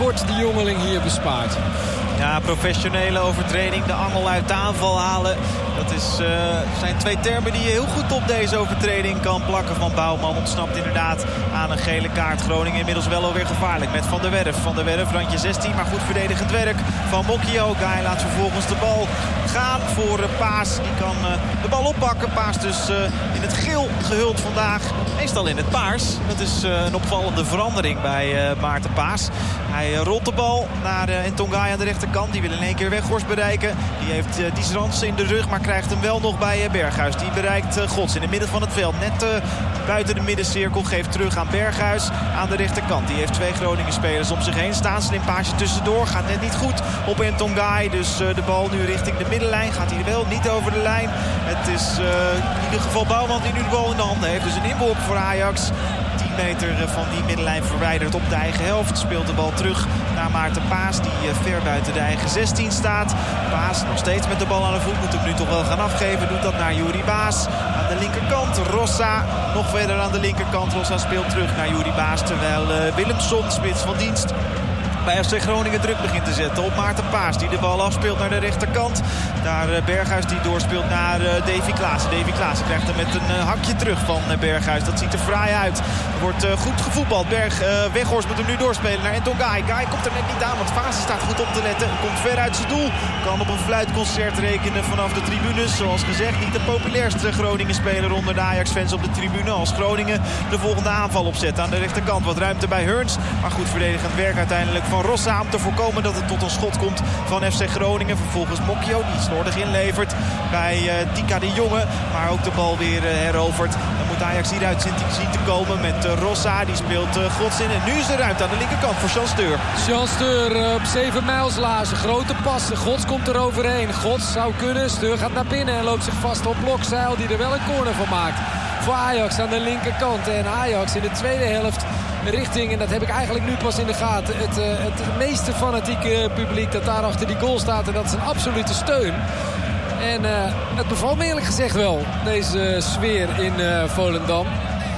wordt de jongeling hier bespaard. Ja, professionele overtreding. De angel uit de aanval halen. Dat zijn twee termen die je heel goed op deze overtreding kan plakken. Van Bouwman ontsnapt inderdaad aan een gele kaart. Groningen inmiddels wel alweer gevaarlijk met Van der Werf. Van der Werf, randje 16, maar goed verdedigend werk van Mokio. Guy laat vervolgens de bal gaan voor Paas. Die kan de bal oppakken. Paas dus in het geel gehuld vandaag. Meestal in het paars. Dat is een opvallende verandering bij Maarten Paas. Hij rolt de bal naar Ntongai aan de rechterkant. Die wil in één keer Weghorst bereiken. Die heeft Diesrans in de rug, maar krijgt hem wel nog bij Berghuis. Die bereikt Gods in het midden van het veld. Net buiten de middencirkel. Geeft terug aan Berghuis aan de rechterkant. Die heeft twee Groningen spelers om zich heen staan. Slim paasje tussendoor. Gaat net niet goed op Ntongai. Dus de bal nu richting de middenlijn. Gaat hij wel niet over de lijn. Het is in ieder geval Bouwman die nu de bal in de handen heeft. Dus een inworp voor Ajax. 10 meter van die middenlijn verwijderd op de eigen helft. Speelt de bal terug naar Maarten Paas. Die ver buiten de eigen 16 staat. Paas nog steeds met de bal aan de voet. Moet hem nu toch wel gaan afgeven. Doet dat naar Juri Baas. Aan de linkerkant Rossa. Nog verder aan de linkerkant. Rossa speelt terug naar Juri Baas. Terwijl Willemson, spits van dienst, bij FC Groningen druk begint te zetten op Maarten Paas. Die de bal afspeelt naar de rechterkant. Daar Berghuis die doorspeelt naar Davy Klaassen. Davy Klaassen krijgt hem met een hakje terug van Berghuis. Dat ziet er fraai uit. Er wordt goed gevoetbald. Weghorst moet hem nu doorspelen naar Ntongai. Guy komt er net niet aan, want Fase staat goed op te letten. Komt ver uit zijn doel. Kan op een fluitconcert rekenen vanaf de tribunes. Zoals gezegd, niet de populairste Groningen-speler onder de Ajax-fans op de tribune. Als Groningen de volgende aanval opzet aan de rechterkant. Wat ruimte bij Hearns. Maar goed verdedigend werk uiteindelijk van Rossa om te voorkomen dat het tot een schot komt van FC Groningen. Vervolgens Mokio die slordig inlevert bij Tika de Jonge. Maar ook de bal weer herovert. Dan moet Ajax hieruit zien te komen met Rossa. Die speelt Gods in. En nu is de ruimte aan de linkerkant voor Jean Steur. Jean Steur op 7 mijlslaarzen. Grote passen. Gods komt er overheen. Gods zou kunnen. Steur gaat naar binnen en loopt zich vast op Blokzeil. Die er wel een corner van maakt. Voor Ajax aan de linkerkant. En Ajax in de tweede helft richting, en dat heb ik eigenlijk nu pas in de gaten, het meeste fanatieke publiek dat daar achter die goal staat. En dat is een absolute steun. En het bevalt me eerlijk gezegd wel, deze sfeer in Volendam.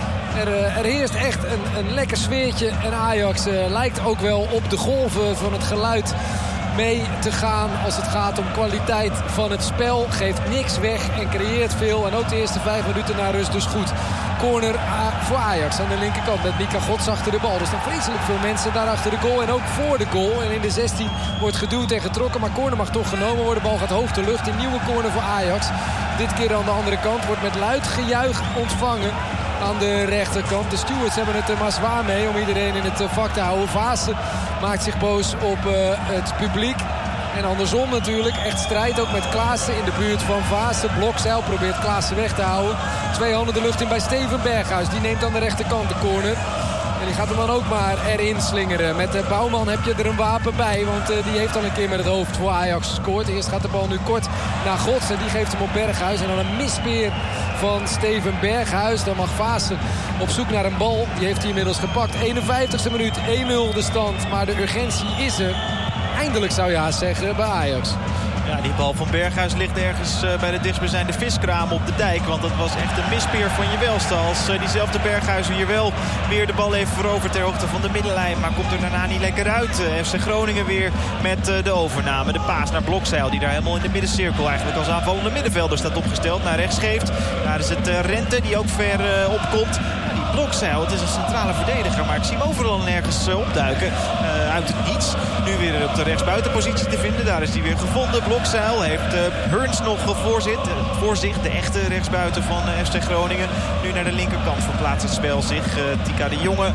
Er heerst echt een lekker sfeertje. En Ajax lijkt ook wel op de golven van het geluid mee te gaan als het gaat om kwaliteit van het spel. Geeft niks weg en creëert veel. En ook de eerste 5 minuten na rust dus goed. Corner voor Ajax aan de linkerkant met Mika Gods achter de bal. Dus dan vreselijk veel mensen daar achter de goal en ook voor de goal. En in de 16 wordt geduwd en getrokken, maar corner mag toch genomen worden. De bal gaat hoog de lucht. Een nieuwe corner voor Ajax. Dit keer aan de andere kant wordt met luid gejuich ontvangen aan de rechterkant. De stewards hebben het er maar zwaar mee om iedereen in het vak te houden. Vaassen maakt zich boos op het publiek. En andersom natuurlijk. Echt strijd ook met Klaassen in de buurt van Vaassen. Blokzeil probeert Klaassen weg te houden. 2 handen de lucht in bij Steven Berghuis. Die neemt aan de rechterkant de corner. En die gaat hem dan ook maar erin slingeren. Met Bouwman heb je er een wapen bij. Want die heeft al een keer met het hoofd voor Ajax gescoord. Eerst gaat de bal nu kort naar Gods. En die geeft hem op Berghuis. En dan een mispeer van Steven Berghuis. Dan mag Vaassen op zoek naar een bal. Die heeft hij inmiddels gepakt. 51e minuut, 1-0 de stand. Maar de urgentie is er. Eindelijk zou je haast zeggen bij Ajax. Ja, die bal van Berghuis ligt ergens bij de dichtstbijzijnde viskraam op de dijk. Want dat was echt een mispeer van je welste. Als diezelfde Berghuis hier wel weer de bal heeft veroverd ter hoogte van de middenlijn. Maar komt er daarna niet lekker uit. FC Groningen weer met de overname. De paas naar Blokzeil die daar helemaal in de middencirkel eigenlijk als aanvallende middenvelder staat opgesteld. Naar rechts geeft. Daar is het Rente die ook ver opkomt. Blokzeil, het is een centrale verdediger, maar ik zie hem overal nergens opduiken. Uit het niets. Nu weer op de rechtsbuitenpositie te vinden. Daar is hij weer gevonden. Blokzeil heeft Hearns nog voor zich. De echte rechtsbuiten van FC Groningen. Nu naar de linkerkant verplaatst het spel zich. Tika de Jonge,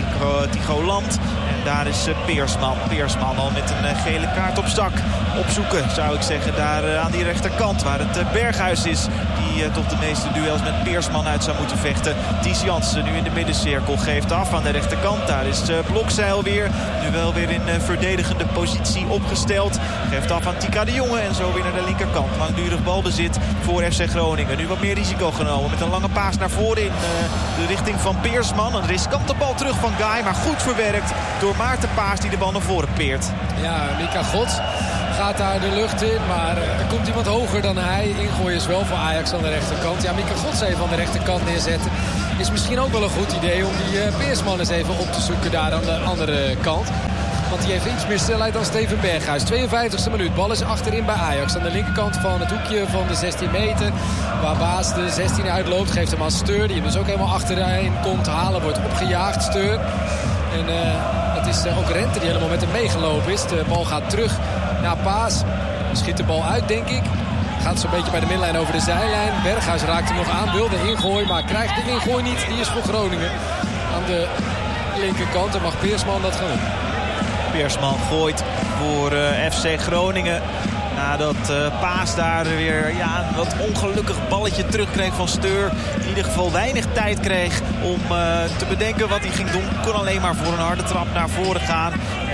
Tycho Land. En daar is Peersman. Peersman al met een gele kaart op zak. Opzoeken zou ik zeggen. Daar aan die rechterkant waar het Berghuis is. Die toch de meeste duels met Peersman uit zou moeten vechten. Ties Jansen nu in de middencirkel geeft af aan de rechterkant. Daar is Blokzeil weer. Nu wel weer in verdedigende positie opgesteld. Geeft af aan Tika de Jonge en zo weer naar de linkerkant. Langdurig balbezit voor FC Groningen. Nu wat meer risico genomen met een lange paas naar voren in de richting van Peersman. Een riskante bal terug van Guy, maar goed verwerkt door Maarten Paas die de bal naar voren peert. Ja, Mika Gods gaat daar de lucht in, maar er komt iemand hoger dan hij. Ingooien is wel voor Ajax aan de rechterkant. Ja, Mika Gods even aan de rechterkant neerzetten is misschien ook wel een goed idee om die Peersman eens even op te zoeken daar aan de andere kant. Want die heeft iets meer snelheid dan Steven Berghuis. 52e minuut. Bal is achterin bij Ajax. Aan de linkerkant van het hoekje van de 16 meter. Waar Baas de 16 uitloopt. Geeft hem aan Steur. Die hem dus ook helemaal achterin komt halen. Wordt opgejaagd, Steur. En het is ook Rente die helemaal met hem meegelopen is. De bal gaat terug naar Paas. Schiet de bal uit, denk ik. Gaat zo'n beetje bij de middenlijn over de zijlijn. Berghuis raakt hem nog aan. Wil de ingooi, maar krijgt de ingooi niet. Die is voor Groningen. Aan de linkerkant. En mag Peersman dat gaan doen. Peersman gooit voor FC Groningen. Nadat Paas daar weer een wat ongelukkig balletje terugkreeg van Steur. In ieder geval weinig tijd kreeg om te bedenken wat hij ging doen. Kon alleen maar voor een harde trap naar voren gaan.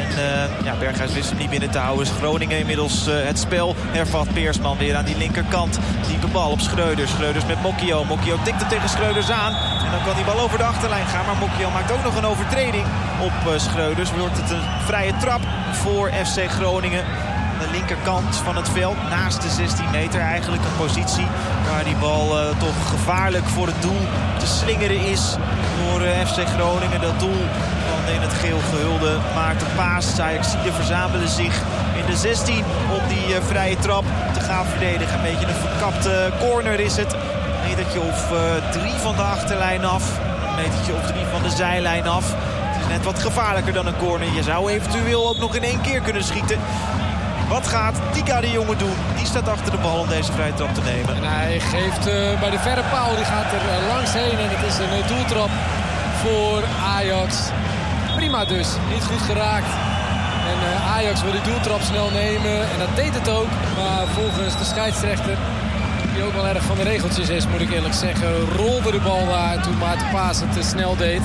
En Berghuis wist hem niet binnen te houden. Dus Groningen inmiddels het spel hervat. Peersman weer aan die linkerkant. Diepe bal op Schreuders. Schreuders met Mokio. Mokio tikt hem tegen Schreuders aan. En dan kan die bal over de achterlijn gaan. Maar Mokio maakt ook nog een overtreding op Schreuders. Wordt het een vrije trap voor FC Groningen. Aan de linkerkant van het veld, naast de 16 meter. Eigenlijk een positie waar die bal toch gevaarlijk voor het doel te slingeren is voor FC Groningen. Dat doel van in het geel gehulde Maarten Paas. Ajaxiden verzamelen zich in de 16 om die vrije trap te gaan verdedigen. Een beetje een verkapte corner is het. Een metertje of 3 van de achterlijn af. Een metertje of 3 van de zijlijn af. Het is net wat gevaarlijker dan een corner. Je zou eventueel ook nog in 1 keer kunnen schieten. Wat gaat Tika de Jonge doen? Die staat achter de bal om deze vrije trap te nemen. En hij geeft bij de verre paal, die gaat er langs heen. En het is een doeltrap voor Ajax. Prima dus, niet goed geraakt. En Ajax wil die doeltrap snel nemen. En dat deed het ook. Maar volgens de scheidsrechter, die ook wel erg van de regeltjes is, moet ik eerlijk zeggen, rolde de bal daar toen Maarten Paas het te snel deed.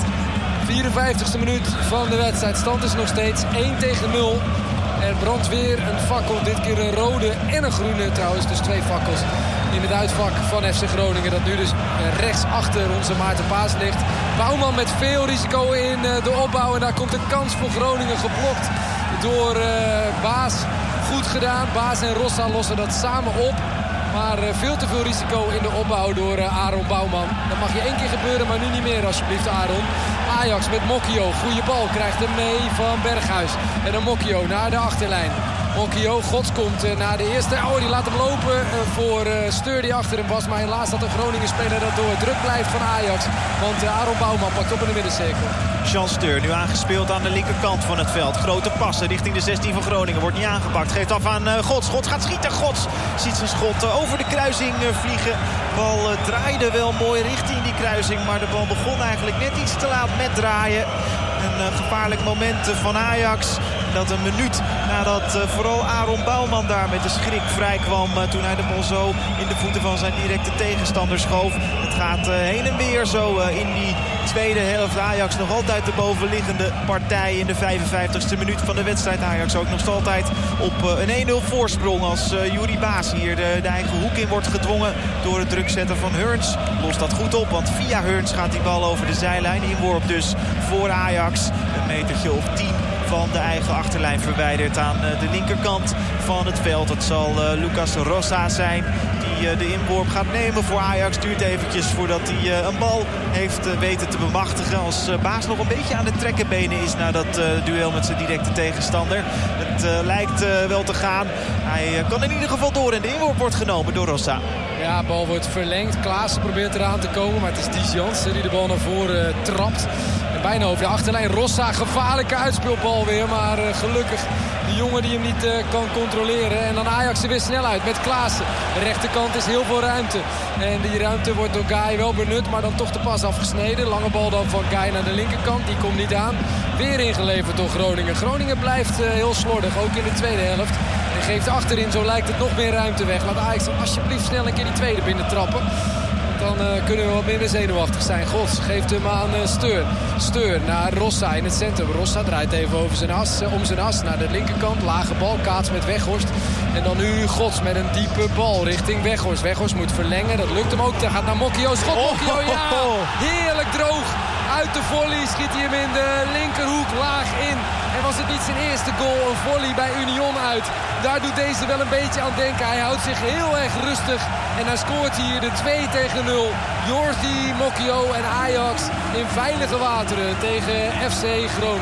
54e minuut van de wedstrijd. Stand is nog steeds 1-0. Er brandt weer een fakkel. Dit keer een rode en een groene trouwens. Dus 2 fakkels in het uitvak van FC Groningen. Dat nu dus rechts achter onze Maarten Paas ligt. Bouwman met veel risico in de opbouw. En daar komt een kans voor Groningen geblokt door Baas. Goed gedaan. Baas en Rossa lossen dat samen op. Maar veel te veel risico in de opbouw door Aaron Bouwman. Dat mag je 1 keer gebeuren, maar nu niet meer alsjeblieft Aaron. Ajax met Mokio. Goede bal. Krijgt hem mee van Berghuis. En dan Mokio naar de achterlijn. Mokio, Gods komt naar de eerste. Oh, die laat hem lopen voor Steur die achter hem was. Maar helaas dat een Groningen-speler dat door druk blijft van Ajax. Want Aaron Bouwman pakt op in de middencirkel. Jean Steur nu aangespeeld aan de linkerkant van het veld. Grote passen richting de 16 van Groningen. Wordt niet aangepakt. Geeft af aan Gods. Gods gaat schieten. Gods ziet zijn schot over de kruising vliegen. Bal draaide wel mooi richting die kruising. Maar de bal begon eigenlijk net iets te laat met draaien. Een gevaarlijk moment van Ajax. Dat een minuut nadat vooral Aaron Bouwman daar met de schrik vrij kwam. Toen hij de bal zo in de voeten van zijn directe tegenstander schoof. Het gaat heen en weer zo in die tweede helft. Ajax nog altijd de bovenliggende partij in de 55ste minuut van de wedstrijd. Ajax ook nog altijd op een 1-0 voorsprong als Juri Baas hier de eigen hoek in wordt gedwongen door het drukzetten van Heurns. Lost dat goed op, want via Heurns gaat die bal over de zijlijn. Inworp dus voor Ajax. Een metertje of 10 van de eigen achterlijn verwijderd aan de linkerkant van het veld. Het zal Lucas Rossa zijn die de inworp gaat nemen voor Ajax. Duurt eventjes voordat hij een bal heeft weten te bemachtigen. Als Baas nog een beetje aan de trekkenbenen is na dat duel met zijn directe tegenstander. Het lijkt wel te gaan. Hij kan in ieder geval door en de inworp wordt genomen door Rossa. Ja, de bal wordt verlengd. Klaassen probeert eraan te komen, maar het is Dies Jansen die de bal naar voren trapt. En bijna over de achterlijn. Rossa, gevaarlijke uitspeelbal weer, maar gelukkig de jongen die hem niet kan controleren. En dan Ajax er weer snel uit met Klaassen. De rechterkant is heel veel ruimte. En die ruimte wordt door Guy wel benut, maar dan toch de pas afgesneden. Lange bal dan van Guy naar de linkerkant, die komt niet aan. Weer ingeleverd door Groningen. Groningen blijft heel slordig, ook in de tweede helft. En geeft achterin, zo lijkt het, nog meer ruimte weg. Laat Ajax dan alsjeblieft snel een keer die tweede binnen trappen. Dan kunnen we wat minder zenuwachtig zijn. Gods geeft hem aan Steur. Steur naar Rossa in het centrum. Rossa draait even over zijn as, om zijn as naar de linkerkant. Lage bal, kaats met Weghorst. En dan nu Gods met een diepe bal richting Weghorst. Weghorst moet verlengen, dat lukt hem ook. Hij gaat naar Mokio. Schot Mokio, ja! Heerlijk droog. Uit de volley schiet hij hem in de linkerhoek laag in. En was het niet zijn eerste goal, een volley bij Union uit. Daar doet deze wel een beetje aan denken. Hij houdt zich heel erg rustig. En hij scoort hier de 2-0. Jordi, Mokio en Ajax in veilige wateren tegen FC Groningen.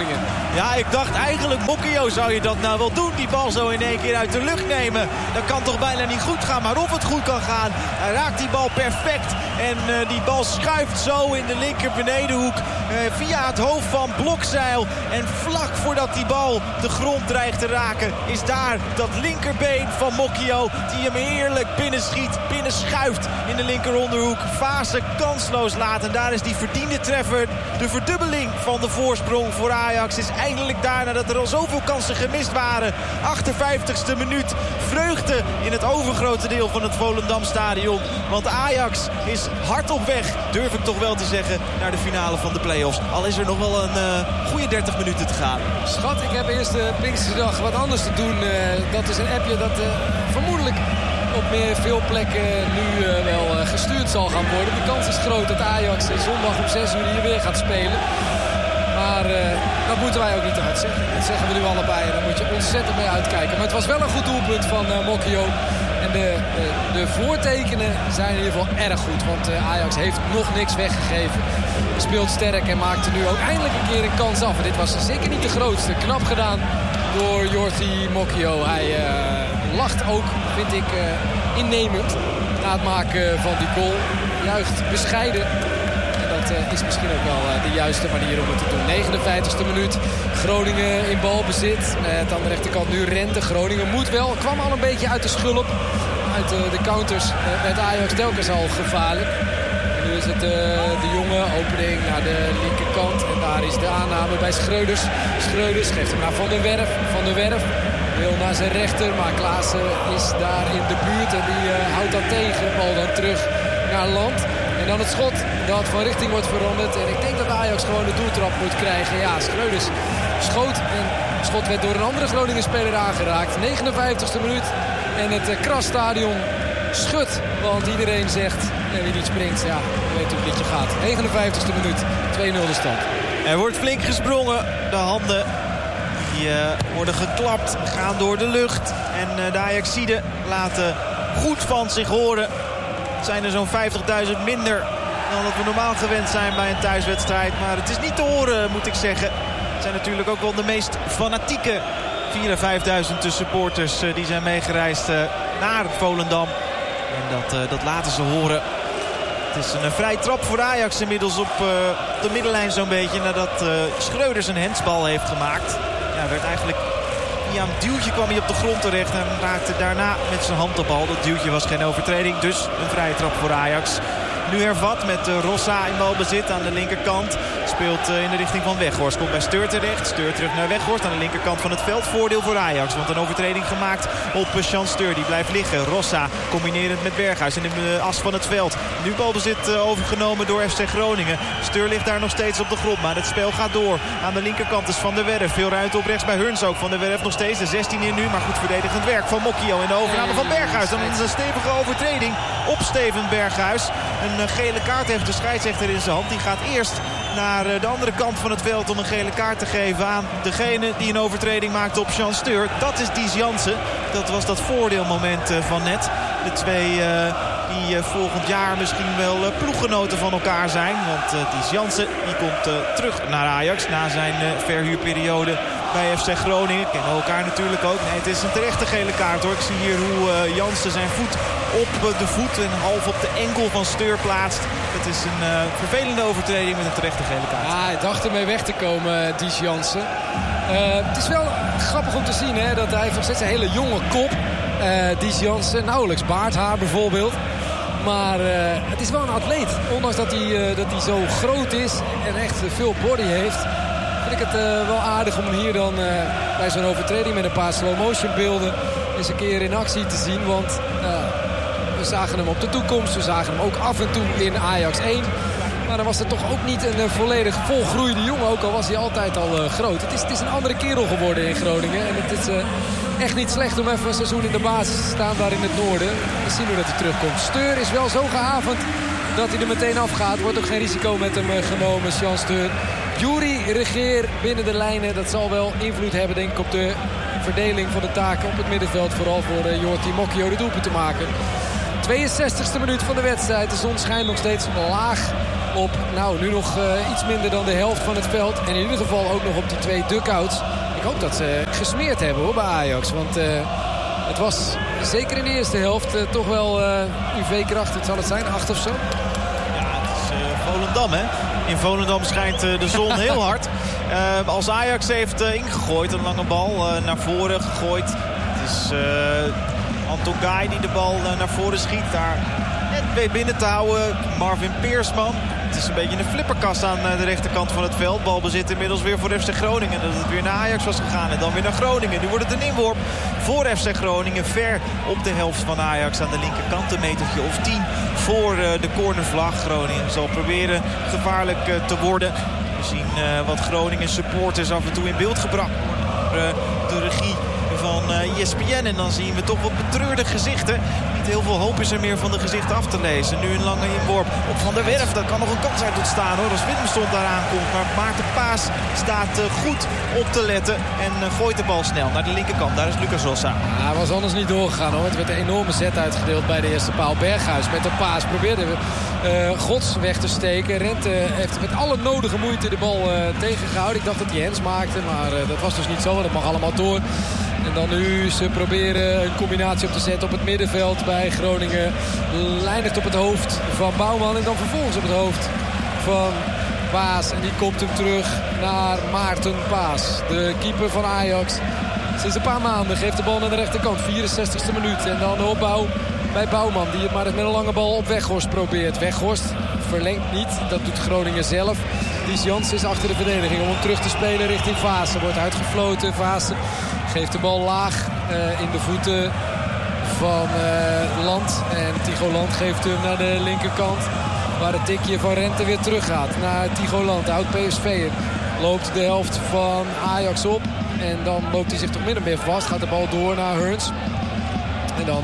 Ja, ik dacht eigenlijk, Mocchio, zou je dat nou wel doen? Die bal zo in één keer uit de lucht nemen. Dat kan toch bijna niet goed gaan. Maar of het goed kan gaan, hij raakt die bal perfect. En die bal schuift zo in de linker benedenhoek via het hoofd van Blokzeil. En vlak voordat die bal de grond dreigt te raken, is daar dat linkerbeen van Mocchio die hem heerlijk binnenschiet, binnenschuift in de linkeronderhoek. Fase kansloos laat. En daar is die verdiende treffer. De verdubbeling van de voorsprong voor Ajax is eindelijk daar, nadat er al zoveel kansen gemist waren. 58e minuut. Vreugde in het overgrote deel van het Volendamstadion. Want Ajax is hard op weg, durf ik toch wel te zeggen, naar de finale van de play-offs. Al is er nog wel een goede 30 minuten te gaan. Schat, ik heb eerst de Pinksterdag wat anders te doen. Dat is een appje dat vermoedelijk op veel plekken nu wel gestuurd zal gaan worden. De kans is groot dat Ajax zondag om 6 uur hier weer gaat spelen. Maar dat moeten wij ook niet uitzeggen. Dat zeggen we nu allebei. Daar moet je ontzettend mee uitkijken. Maar het was wel een goed doelpunt van Mocchio. En de voortekenen zijn in ieder geval erg goed. Want Ajax heeft nog niks weggegeven. Speelt sterk en maakte nu ook eindelijk een keer een kans af. En dit was zeker niet de grootste. Knap gedaan door Yorti Mocchio. Hij lacht ook, vind ik, innemend na het maken van die goal. Juicht bescheiden. Dat is misschien ook wel de juiste manier om het te doen. 59e minuut. Groningen in balbezit. Met aan de rechterkant nu Rente. Groningen moet wel. Kwam al een beetje uit de schulp. Uit de counters met Ajax telkens al gevaarlijk. En nu is het de jonge opening naar de linkerkant. En daar is de aanname bij Schreuders. Schreuders geeft hem naar Van der Werf. Van der Werf wil naar zijn rechter. Maar Klaassen is daar in de buurt. En die houdt dat tegen. Bal dan terug naar Land. En dan het schot dat van richting wordt veranderd. En ik denk dat Ajax gewoon de doeltrap moet krijgen. Ja, Schreuders schoot. En het schot werd door een andere Groningen-speler aangeraakt. 59e minuut. En het Krasstadion schudt. Want iedereen zegt, wie niet springt, ja, je weet hoe het liedje gaat. 59e minuut. 2-0 de stand. Er wordt flink gesprongen. De handen die worden geklapt. Gaan door de lucht. En de Ajaxiden laten goed van zich horen. Het zijn er zo'n 50.000 minder dan dat we normaal gewend zijn bij een thuiswedstrijd. Maar het is niet te horen, moet ik zeggen. Het zijn natuurlijk ook wel de meest fanatieke 4.000 à 5.000 supporters die zijn meegereisd naar Volendam. En dat laten ze horen. Het is een vrije trap voor Ajax inmiddels op de middenlijn zo'n beetje. Nadat Schreuders een handsbal heeft gemaakt. Ja, werd eigenlijk... Ja, een duwtje kwam hij op de grond terecht en raakte daarna met zijn hand de bal. Dat duwtje was geen overtreding, dus een vrije trap voor Ajax. Nu hervat met Rossa in balbezit aan de linkerkant. Speelt in de richting van Weghorst. Komt bij Steur terecht. Steur terug naar Weghorst aan de linkerkant van het veld. Voordeel voor Ajax. Want een overtreding gemaakt op Jean Steur. Die blijft liggen. Rossa combinerend met Berghuis in de as van het veld. Nu balbezit overgenomen door FC Groningen. Steur ligt daar nog steeds op de grond. Maar het spel gaat door. Aan de linkerkant is Van der Werf. Veel ruimte op rechts bij Hurns ook. Van der Werf nog steeds de 16 in nu. Maar goed verdedigend werk van Mocchio in de overname van Berghuis. Dan is een stevige overtreding op Steven Berghuis. Een gele kaart heeft de scheidsrechter in zijn hand. Die gaat eerst naar de andere kant van het veld om een gele kaart te geven aan degene die een overtreding maakte op Jean Steur. Dat is Dies Jansen. Dat was dat voordeelmoment van net. De twee die volgend jaar misschien wel ploeggenoten van elkaar zijn. Want Dies Jansen die komt terug naar Ajax na zijn verhuurperiode bij FC Groningen. Kennen elkaar natuurlijk ook. Nee, het is een terechte gele kaart hoor. Ik zie hier hoe Jansen zijn voet op de voet en half op de enkel van Steur plaatst. Het is een vervelende overtreding met een terechte gele kaart. Ja, hij dacht ermee weg te komen, Dies Jansen. Het is wel grappig om te zien hè, dat hij heeft nog steeds een hele jonge kop. Dies Jansen, nauwelijks baardhaar bijvoorbeeld. Maar het is wel een atleet. Ondanks dat hij zo groot is en echt veel body heeft, vind ik het wel aardig om hem hier dan bij zo'n overtreding met een paar slow-motion beelden eens een keer in actie te zien. Want we zagen hem op de toekomst. We zagen hem ook af en toe in Ajax 1. Maar dan was het toch ook niet een volledig volgroeide jongen. Ook al was hij altijd al groot. Het is een andere kerel geworden in Groningen. En het is echt niet slecht om even een seizoen in de basis te staan daar in het noorden. We zien hoe dat hij terugkomt. Steur is wel zo gehavend dat hij er meteen afgaat. Wordt ook geen risico met hem genomen, Jean Steur. Yuri Regeer binnen de lijnen. Dat zal wel invloed hebben denk ik op de verdeling van de taken op het middenveld. Vooral voor Yorti Mocchio de doelpunt te maken. 62e minuut van de wedstrijd. De zon schijnt nog steeds laag op nu nog iets minder dan de helft van het veld. En in ieder geval ook nog op die 2 duckouts. Ik hoop dat ze gesmeerd hebben hoor, bij Ajax. Want het was zeker in de eerste helft toch wel UV-kracht. Wat zal het zijn? 8 of zo? Ja, het is Volendam hè. In Volendam schijnt de zon heel hard. Als Ajax heeft ingegooid, een lange bal naar voren gegooid. Het is Anton Gaay die de bal naar voren schiet. Daar net weet binnen te houden. Marvin Peersman. Het is een beetje een flipperkast aan de rechterkant van het veld. Balbezit inmiddels weer voor FC Groningen. Dat het weer naar Ajax was gegaan en dan weer naar Groningen. Nu wordt het een inworp voor FC Groningen. Ver op de helft van Ajax aan de linkerkant. Een metertje of 10 voor de cornervlag. Groningen zal proberen gevaarlijk te worden. We zien wat Groningen supporters af en toe in beeld gebracht worden. De regie van ESPN. En dan zien we toch wat betreurde gezichten. Niet heel veel hoop is er meer van de gezichten af te lezen. Nu een lange inworp op Van der Werf. Dat kan nog een kans uit ontstaan hoor. Als Willemson daaraan komt. Maar Maarten Paas staat goed op te letten. En gooit de bal snel naar de linkerkant. Daar is Lucas Rossa. Hij was anders niet doorgegaan hoor. Het werd een enorme zet uitgedeeld bij de eerste paal. Berghuis met de paas probeerde Gods weg te steken. Rente heeft met alle nodige moeite de bal tegengehouden. Ik dacht dat hij hands maakte. Maar dat was dus niet zo. Dat mag allemaal door. En dan nu ze proberen een combinatie op te zetten op het middenveld bij Groningen. Eindigt op het hoofd van Bouwman en dan vervolgens op het hoofd van Paas. En die komt hem terug naar Maarten Paas. De keeper van Ajax. Sinds een paar maanden geeft de bal naar de rechterkant. 64e minuut. En dan de opbouw bij Bouwman. Die het maar met een lange bal op Weghorst probeert. Weghorst verlengt niet. Dat doet Groningen zelf. Dies Jans is achter de verdediging om hem terug te spelen richting Vaassen. Wordt uitgefloten. Vaassen geeft de bal laag in de voeten van Land. En Tycho Land geeft hem naar de linkerkant. Waar het tikje van Rente weer terug gaat naar Tycho Land. De oud-PSV'er loopt de helft van Ajax op. En dan loopt hij zich toch min of meer vast. Gaat de bal door naar Hearns. En dan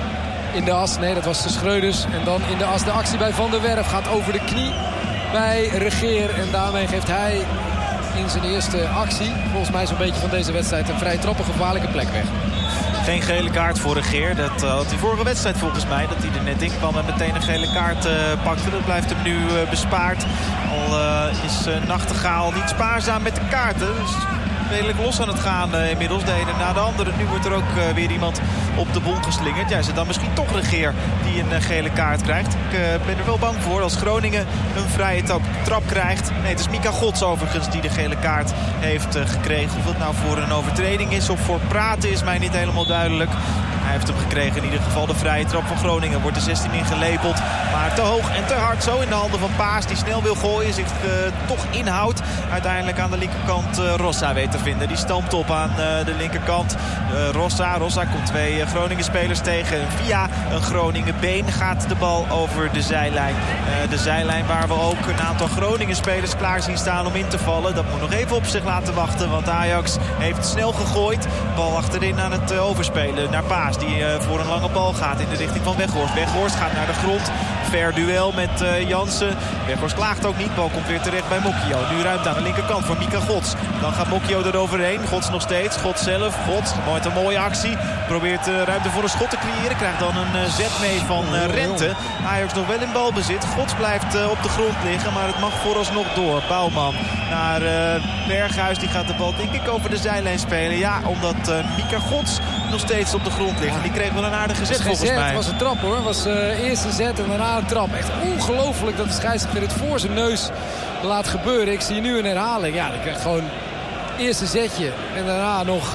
in de as. Nee, dat was de Schreuders. En dan in de as de actie bij Van der Werf. Gaat over de knie bij Regeer. En daarmee geeft hij in zijn eerste actie, volgens mij zo'n beetje van deze wedstrijd, een vrij gevaarlijke plek weg. Geen gele kaart voor Regeer. Dat had die vorige wedstrijd volgens mij. Dat hij er net in kwam en meteen een gele kaart pakte. Dat blijft hem nu bespaard. Al is Nachtegaal niet spaarzaam met de kaarten. Dus redelijk los aan het gaan inmiddels. De ene na de andere. Nu wordt er ook weer iemand op de bon geslingerd. Ja, is het dan misschien toch Regeer die een gele kaart krijgt. Ik ben er wel bang voor als Groningen een vrije trap krijgt. Nee, het is Mika Gods overigens die de gele kaart heeft gekregen. Of het nou voor een overtreding is of voor praten is mij niet helemaal duidelijk. Hij heeft hem gekregen in ieder geval de vrije trap van Groningen. Wordt de 16 ingelepeld. Maar te hoog en te hard zo in de handen van Paas. Die snel wil gooien. Zich toch inhoudt. Uiteindelijk aan de linkerkant Rossa weet te vinden. Die stampt op aan de linkerkant. Rossa komt twee Groningen spelers tegen. Via een Groningen been gaat de bal over de zijlijn. De zijlijn waar we ook een aantal Groningen spelers klaar zien staan om in te vallen. Dat moet nog even op zich laten wachten. Want Ajax heeft snel gegooid. Bal achterin aan het overspelen naar Paas. Die voor een lange bal gaat in de richting van Weghorst. Weghorst gaat naar de grond. Fair duel met Jansen. Weghorst klaagt ook niet. Bal komt weer terecht bij Mokio. Nu ruimte aan de linkerkant voor Mika Gods. Dan gaat Mokio eroverheen. Gods nog steeds. Gods zelf. Gods met een mooie actie. Probeert ruimte voor een schot te creëren. Krijgt dan een zet mee van Rente. Ajax nog wel in balbezit. Gods blijft op de grond liggen. Maar het mag vooralsnog door. Bouwman naar Berghuis. Die gaat de bal denk ik over de zijlijn spelen. Ja, omdat Mika Gods nog steeds op de grond ligt. En die kreeg wel een aardige zet volgens mij. Het was een trap hoor. Het was eerst een zet en daarna een trap. Echt ongelooflijk dat de scheidsrechter dit voor zijn neus laat gebeuren. Ik zie nu een herhaling. Ja, dan krijg gewoon eerst een zetje en daarna nog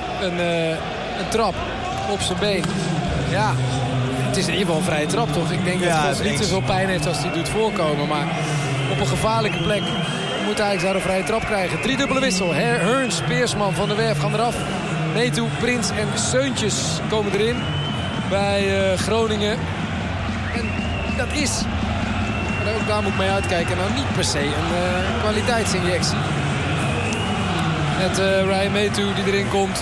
een trap op zijn been. Ja, het is in ieder geval een vrije trap toch? Ik denk dat het niet zoveel pijn heeft als hij doet voorkomen. Maar op een gevaarlijke plek moet hij daar een vrije trap krijgen. 3-dubbele wissel. Hearns, Peersman, Van der Werf gaan eraf. Meetoe, Prins en Seuntjes komen erin bij Groningen. En dat is, en ook daar moet ik mee uitkijken, nou niet per se een kwaliteitsinjectie. Met Ryan Meetoe die erin komt,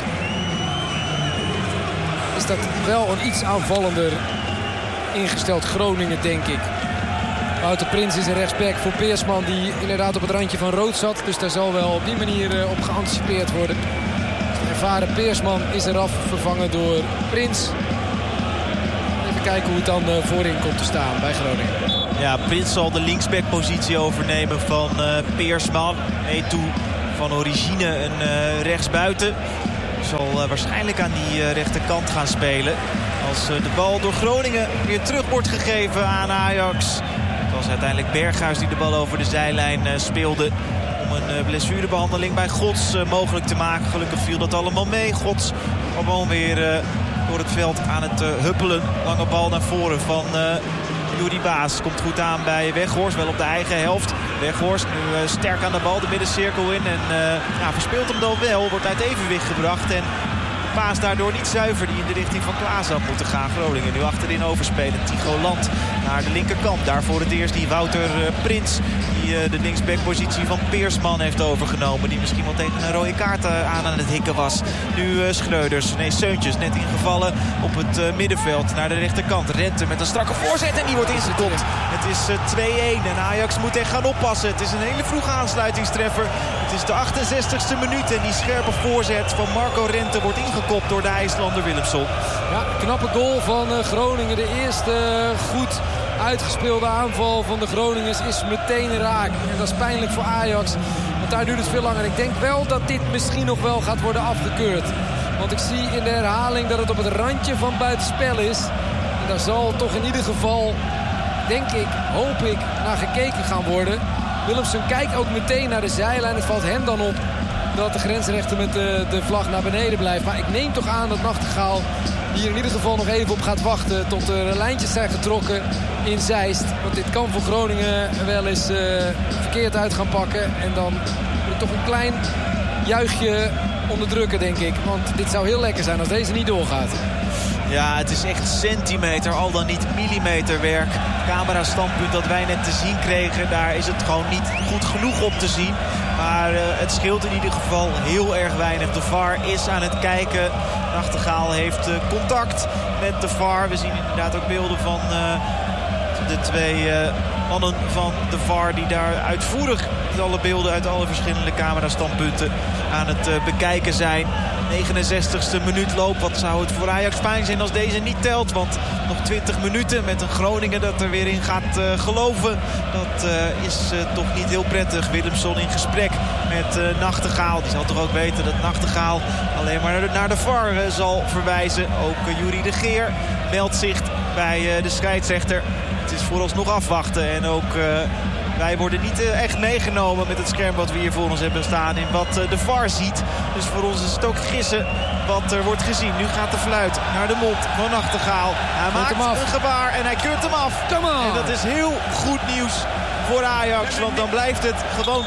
is dat wel een iets aanvallender ingesteld Groningen, denk ik. Wouter Prins is een rechtsback voor Peersman die inderdaad op het randje van rood zat. Dus daar zal wel op die manier op geanticipeerd worden. Ervaren Peersman is eraf, vervangen door Prins. Even kijken hoe het dan voorin komt te staan bij Groningen. Ja, Prins zal de linksbackpositie overnemen van Peersman. Meetoe van origine een rechtsbuiten. Zal waarschijnlijk aan die rechterkant gaan spelen. Als de bal door Groningen weer terug wordt gegeven aan Ajax. Het was uiteindelijk Berghuis die de bal over de zijlijn speelde. Om een blessurebehandeling bij Gods mogelijk te maken. Gelukkig viel dat allemaal mee. Gods gewoon weer door het veld aan het huppelen. Lange bal naar voren van Juri Baas. Komt goed aan bij Weghorst. Wel op de eigen helft. Weghorst nu sterk aan de bal. De middencirkel in. En verspeelt hem dan wel. Wordt uit evenwicht gebracht. En de paas daardoor niet zuiver. Die in de richting van Klaas had moeten gaan. Groningen nu achterin overspelen. Tycho Land naar de linkerkant. Daar voor het eerst die Wouter Prins. Die de linksbackpositie van Peersman heeft overgenomen. Die misschien wel tegen een rode kaart aan het hikken was. Nu Seuntjes net ingevallen op het middenveld. Naar de rechterkant. Rente met een strakke voorzet. En die wordt ingekopt. Het is 2-1. En Ajax moet echt gaan oppassen. Het is een hele vroege aansluitingstreffer. Het is de 68e minuut. En die scherpe voorzet van Marco Rente wordt ingekopt door de IJslander Willemsson. Ja, knappe goal van Groningen. De eerste goed uitgespeelde aanval van de Groningers is meteen raak. En dat is pijnlijk voor Ajax. Want daar duurt het veel langer. Ik denk wel dat dit misschien nog wel gaat worden afgekeurd. Want ik zie in de herhaling dat het op het randje van buitenspel is. En daar zal toch in ieder geval, denk ik, hoop ik, naar gekeken gaan worden. Willemsen kijkt ook meteen naar de zijlijn. Het valt hem dan op dat de grensrechter met de vlag naar beneden blijft. Maar ik neem toch aan dat Nachtegaal hier in ieder geval nog even op gaat wachten tot er lijntjes zijn getrokken in Zeist. Want dit kan voor Groningen wel eens verkeerd uit gaan pakken. En dan moet ik toch een klein juichje onderdrukken, denk ik. Want dit zou heel lekker zijn als deze niet doorgaat. Ja, het is echt centimeter, al dan niet millimeterwerk. Camera-standpunt dat wij net te zien kregen, daar is het gewoon niet goed genoeg op te zien. Maar het scheelt in ieder geval heel erg weinig. De VAR is aan het kijken. Nachtegaal heeft contact met de VAR. We zien inderdaad ook beelden van de twee mannen van de VAR die daar uitvoerig alle beelden uit alle verschillende camerastandpunten aan het bekijken zijn. 69e minuut loop. Wat zou het voor Ajax fijn zijn als deze niet telt? Want nog 20 minuten met een Groningen dat er weer in gaat geloven. Dat is toch niet heel prettig. Willemsson in gesprek met Nachtegaal. Die zal toch ook weten dat Nachtegaal alleen maar naar de VAR zal verwijzen. Ook Juri de Geer meldt zich bij de scheidsrechter. Het is vooralsnog afwachten. En ook wij worden niet echt meegenomen met het scherm wat we hier voor ons hebben staan in wat de VAR ziet. Dus voor ons is het ook gissen wat er wordt gezien. Nu gaat de fluit naar de mond van Nachtegaal. Hij maakt een gebaar en hij keurt hem af. En dat is heel goed nieuws voor Ajax. Want dan blijft het gewoon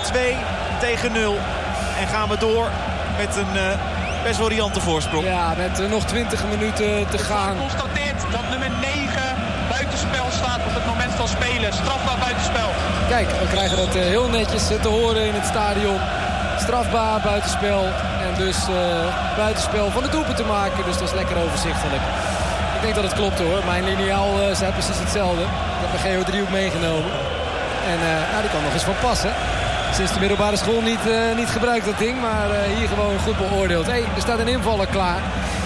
2-0. En gaan we door met een best wel riante voorsprong. Ja, met nog 20 minuten te gaan. Het constateert dat nummer 9 buitenspel staat op het moment van spelen. Strafbaar buitenspel. Kijk, we krijgen dat heel netjes te horen in het stadion. Strafbaar buitenspel. En dus buitenspel van de doelpunt te maken. Dus dat is lekker overzichtelijk. Ik denk dat het klopt hoor. Mijn liniaal zei precies hetzelfde. Ik heb een Geo-driehoek meegenomen. En die kan nog eens van passen. Sinds de middelbare school niet gebruikt dat ding. Maar hier gewoon goed beoordeeld. Hey, er staat een invaller klaar.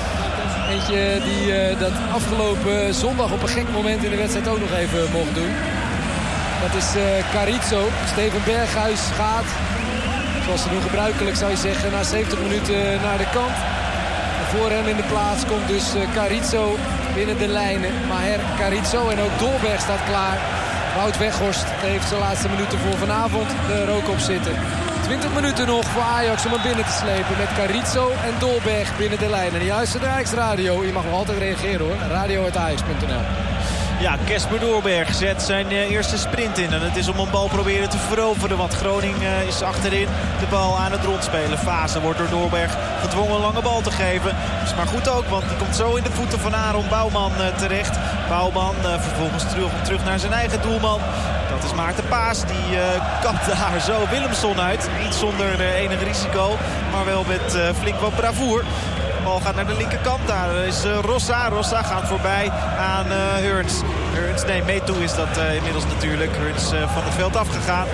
Eentje die dat afgelopen zondag op een gek moment in de wedstrijd ook nog even mocht doen. Dat is Carizzo. Steven Berghuis gaat, zoals ze doen gebruikelijk zou je zeggen, na 70 minuten naar de kant. En voor hem in de plaats komt dus Carizzo binnen de lijnen. Maher Carizzo en ook Dolberg staat klaar. Wout Weghorst heeft zijn laatste minuten voor vanavond er ook op zitten. 20 minuten nog voor Ajax om hem binnen te slepen met Carizzo en Dolberg binnen de lijn. En juist de Ajax Radio. Je mag nog altijd reageren hoor. Radio@ajax.nl. Ja, Kesper Dolberg zet zijn eerste sprint in. En het is om een bal proberen te veroveren. Want Groningen is achterin de bal aan het rondspelen. Fase wordt door Dolberg gedwongen een lange bal te geven. Is maar goed ook, want die komt zo in de voeten van Aaron Bouwman terecht. Bouwman vervolgens terug naar zijn eigen doelman. Dat is Maarten Paas. Die kapt daar zo Willemsson uit. Niet zonder enig risico, maar wel met flink wat bravoer. De bal gaat naar de linkerkant. Daar is Rossa. Rossa gaat voorbij aan Heurns. Meetoe is dat inmiddels natuurlijk. Heurns van het veld afgegaan.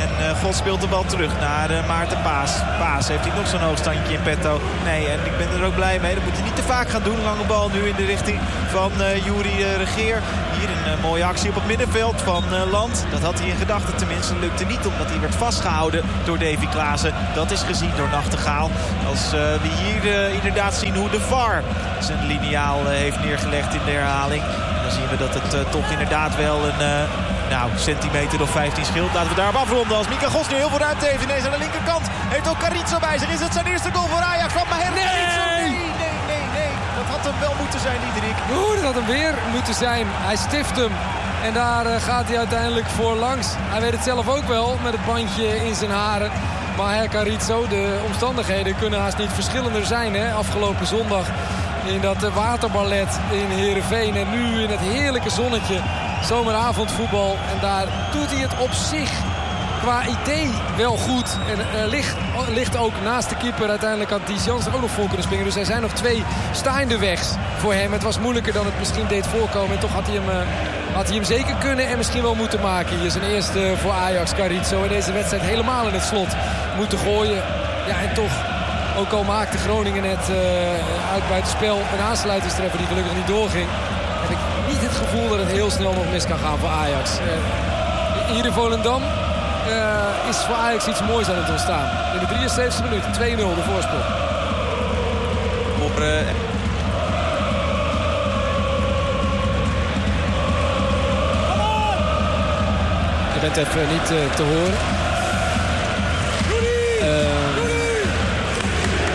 En God speelt de bal terug naar Maarten Paas. Paas, heeft hij nog zo'n hoogstandje in petto? Nee, en ik ben er ook blij mee. Dat moet hij niet te vaak gaan doen. Lange bal nu in de richting van Juri Regeer. Hier een mooie actie op het middenveld van Land. Dat had hij in gedachten, tenminste. Lukte niet omdat hij werd vastgehouden door Davy Klaassen. Dat is gezien door Nachtegaal. Als we hier inderdaad zien hoe de VAR zijn liniaal heeft neergelegd in de herhaling. Dan zien we dat het toch inderdaad wel een centimeter of 15 scheelt. Laten we daarop afronden. Als Mika Gos nu heel veel ruimte heeft ineens aan de linkerkant. Heeft ook Carrizo bij zich. Is het zijn eerste goal voor Ajax van Maher? Nee! Dat had hem wel moeten zijn, Diederik. Dat had hem weer moeten zijn. Hij stift hem. En daar gaat hij uiteindelijk voor langs. Hij weet het zelf ook wel met het bandje in zijn haren. Maar Carrizo, de omstandigheden kunnen haast niet verschillender zijn. Hè? Afgelopen zondag in dat waterballet in Heerenveen. En nu in het heerlijke zonnetje. Zomeravondvoetbal. En daar doet hij het op zich qua idee wel goed. En ligt ook naast de keeper. Uiteindelijk had Dijans er ook nog voor kunnen springen. Dus er zijn nog 2 staande wegs voor hem. Het was moeilijker dan het misschien deed voorkomen. En toch had hij hem zeker kunnen en misschien wel moeten maken. Hier zijn eerste voor Ajax, Carrizo. En deze wedstrijd helemaal in het slot moeten gooien. Ja, en toch, ook al maakte Groningen net uit buitenspel een aansluitingstreffer die gelukkig niet doorging. Heb ik niet het gevoel dat het heel snel nog mis kan gaan voor Ajax. Hier in Volendam is voor Ajax iets moois aan het ontstaan. In de 73e minuut, 2-0 de voorsprong. Je bent even niet te horen.